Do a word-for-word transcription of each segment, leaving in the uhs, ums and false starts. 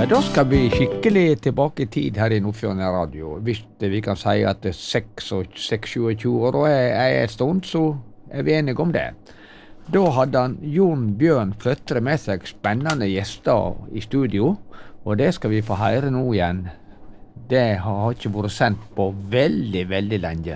Ja, da skal vi skikkelig tilbake i tid her i Nordfjordeid Radio. Hvis vi kan si at seks og tjue år er, er et stund, så er vi enige om det. Da hadde han Jon Bjørn Fløtre med seg spennende gjester i studio, og det skal vi få høre nå igjen. Det har ikke vært sendt på veldig, veldig lenge.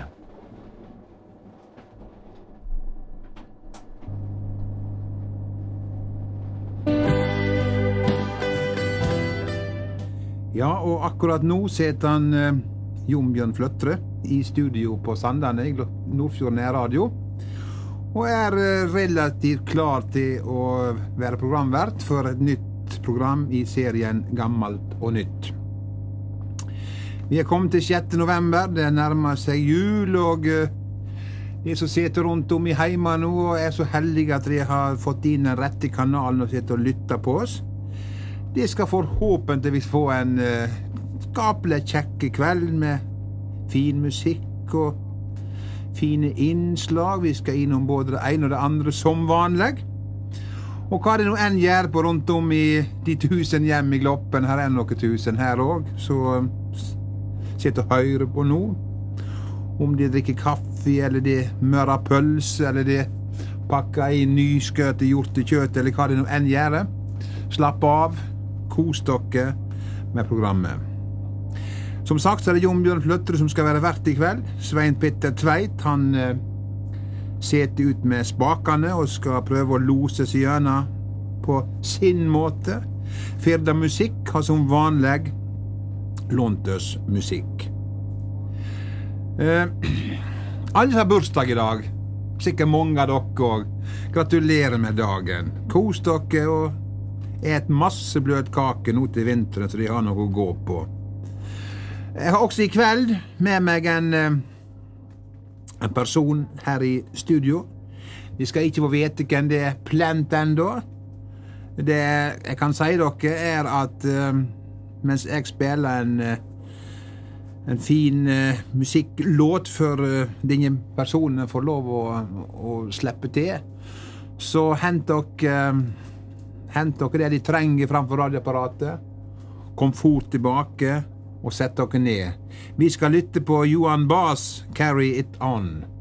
Ja, og akkurat nå sitter han eh, Jon Bjørn Fløtre i studio på Sandane i Nordfjordeid Radio, og er eh, relativt klar til å være programvert for et nytt program i serien Gammalt og Nytt. Vi er kommet til sjette november, det nærmer seg jul, og eh, de som sitter rundt om i heima nå og er så heldige at de har fått inn den rette kanalen og sitter og lytter på oss, de skal forhåpentligvis få en uh, skapelig kjekke kveld med fin musikk og fine innslag. Vi skal innom både det ene og det andre som vanlig. Og hva det nå enn gjør på rundt om i de tusen hjem i Gloppen, her er noen tusen her også, så uh, sitter og hører på nå. Om de drikker kaffe, eller de mører pølse, eller de pakker i nyskøte hjortekjøtt, eller hva det nå enn gjør. Slapp av. Kos dere med programmet. Som sagt så er det Jon Bjørn Fløtre som skal være vert i kveld. Svein Petter Tveit, han eh, setter ut med spakene og skal prøve å lose seg gjennom på sin måte. Firda Musikk har som vanlig lånt oss musikk. Eh, alle har bursdag i dag. Sikkert mange av dere også. Gratulerer med dagen. Kos dere og et masse bløt kake nå til vinteren, så de har noe å gå på. Jeg har også i kveld med meg en, en person her i studio. Vi skal ikke få vite hvem det er plent enda. Det jeg kan si dere er at uh, mens jeg spiller en, uh, en fin uh, musikklåt for uh, denne personen får lov å, å slippe til, så hent dere uh, Hent dere det de trenger framfor radioapparatet. Kom fort tilbake og sett dere ned. Vi skal lytte på Johan Bass, Carry It On.